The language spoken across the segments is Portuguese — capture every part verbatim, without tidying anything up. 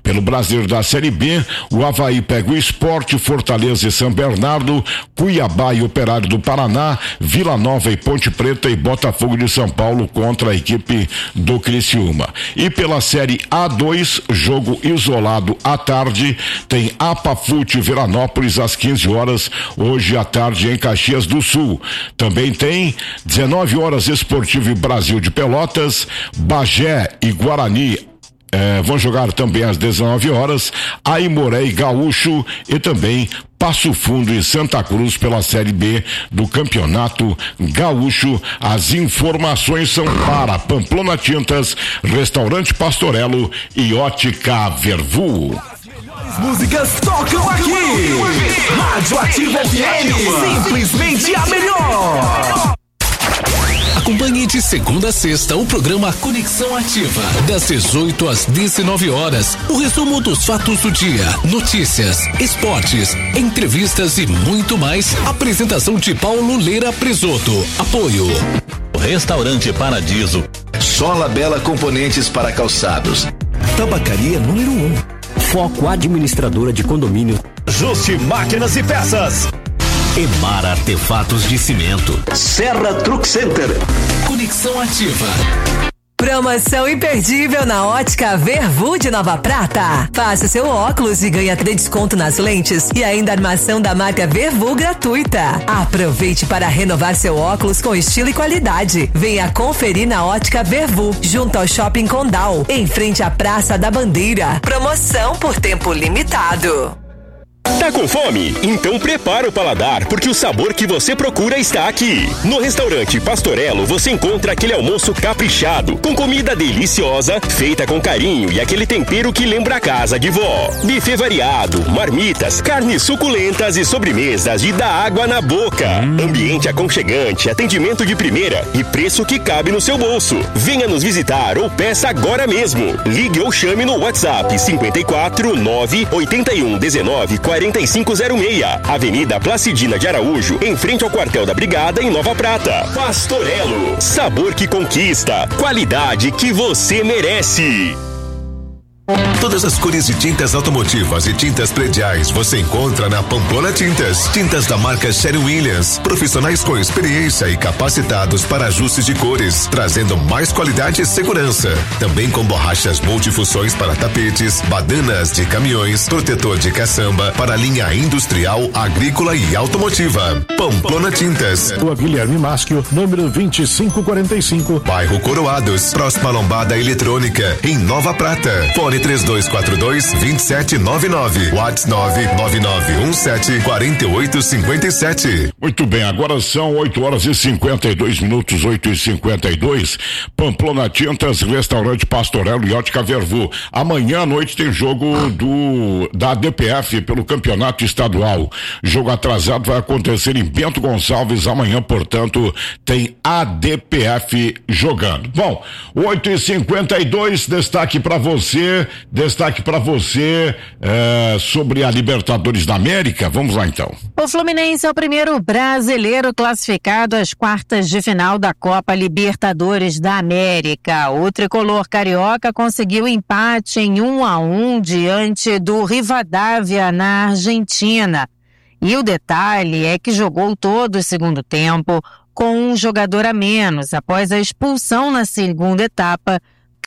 Pelo Brasileiro da Série B, o Avaí pega o Sport, Fortaleza e São Bernardo, Cuiabá e Operário do Paraná, Vila Nova e Ponte Preta e Botafogo de São Paulo contra a equipe do Criciúma. E pela Série A dois, jogo isolado à tarde, tem Apafute e Veranópolis às quinze horas, hoje à tarde em Caxias do Sul. Também tem dezenove horas Esportivo e Brasil de Pelotas, Bagé e Guarani eh, vão jogar também às dezenove horas, Aimoré e Gaúcho e também Passo Fundo e Santa Cruz pela Série B do Campeonato Gaúcho. As informações são para Pamplona Tintas, Restaurante Pastorello e Ótica Vervu. As músicas tocam aqui. Rádio Ativa F M, simplesmente a melhor. Acompanhe de segunda a sexta o programa Conexão Ativa, das dezoito às dezenove horas. O resumo dos fatos do dia, notícias, esportes, entrevistas e muito mais. Apresentação de Paulo Leira Presoto. Apoio Restaurante Paradiso, Sola Bela Componentes para Calçados, Tabacaria número um, Foco Administradora de Condomínio, Justi Máquinas e Peças, Emar Artefatos de Cimento, Serra Truck Center. Conexão Ativa. Promoção imperdível na Ótica Vervu de Nova Prata. Faça seu óculos e ganhe até desconto nas lentes e ainda armação da marca Vervu gratuita. Aproveite para renovar seu óculos com estilo e qualidade. Venha conferir na Ótica Vervu, junto ao Shopping Condal, em frente à Praça da Bandeira. Promoção por tempo limitado. Tá com fome? Então prepara o paladar, porque o sabor que você procura está aqui. No Restaurante Pastorello você encontra aquele almoço caprichado, com comida deliciosa, feita com carinho e aquele tempero que lembra a casa de vó. Buffet variado, marmitas, carnes suculentas e sobremesas de dar água na boca. Hum. Ambiente aconchegante, atendimento de primeira e preço que cabe no seu bolso. Venha nos visitar ou peça agora mesmo. Ligue ou chame no WhatsApp cinquenta e quatro, nove, oitenta e um, dezenove, quarenta e cinco zero seis, Avenida Placidina de Araújo, em frente ao quartel da Brigada, em Nova Prata. Pastorello, sabor que conquista, qualidade que você merece. Todas as cores de tintas automotivas e tintas prediais você encontra na Pamplona Tintas. Tintas da marca Sherwin-Williams, profissionais com experiência e capacitados para ajustes de cores, trazendo mais qualidade e segurança. Também com borrachas multifunções para tapetes, badanas de caminhões, protetor de caçamba para a linha industrial, agrícola e automotiva. Pamplona Tintas. Rua Guilherme Maschio, número vinte e cinco quarenta e cinco. Bairro Coroados, próxima lombada eletrônica, em Nova Prata. Fone três dois quatro dois, dois sete nove nove. WhatsApp nove nove nove um sete quatro oito cinco sete. Muito bem, agora são oito horas e cinquenta e dois minutos, oito e cinquenta e dois. Pamplona Tintas, Restaurante Pastorello e Ótica Vervu. Amanhã à noite tem jogo do da D P F pelo Campeonato Estadual. Jogo atrasado vai acontecer em Bento Gonçalves amanhã, portanto, tem A D P F jogando. Bom, oito e cinquenta e dois, destaque para você. Destaque para você é, sobre a Libertadores da América. Vamos lá então. O Fluminense é o primeiro brasileiro classificado às quartas de final da Copa Libertadores da América. O tricolor carioca conseguiu empate em um a um diante do Rivadavia na Argentina. E o detalhe é que jogou todo o segundo tempo com um jogador a menos após a expulsão na segunda etapa,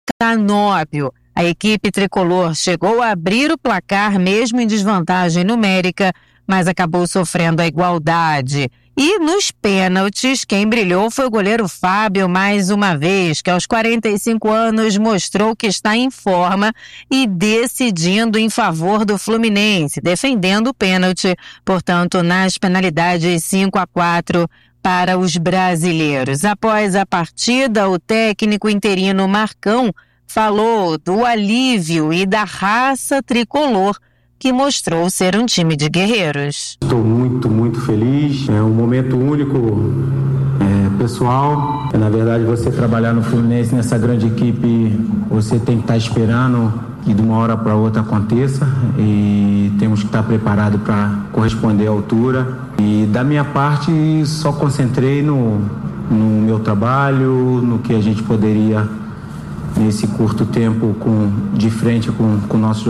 Canóbio. A equipe tricolor chegou a abrir o placar mesmo em desvantagem numérica, mas acabou sofrendo a igualdade. E nos pênaltis, quem brilhou foi o goleiro Fábio mais uma vez, que aos quarenta e cinco anos mostrou que está em forma e decidindo em favor do Fluminense, defendendo o pênalti, portanto, nas penalidades cinco a quatro para os brasileiros. Após a partida, o técnico interino Marcão falou do alívio e da raça tricolor, que mostrou ser um time de guerreiros. Estou muito, muito feliz. É um momento único, é, pessoal. É, na verdade, você trabalhar no Fluminense, nessa grande equipe, você tem que estar esperando que de uma hora para outra aconteça, e temos que estar preparados para corresponder à altura. E da minha parte, só concentrei no, no meu trabalho, no que a gente poderia nesse curto tempo com, de frente com o nosso